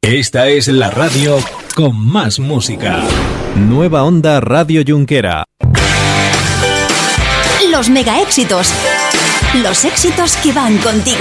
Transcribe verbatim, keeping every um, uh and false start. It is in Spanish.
Esta es la radio con más música. Nueva Onda Radio Junquera. Los mega éxitos. Los éxitos que van contigo.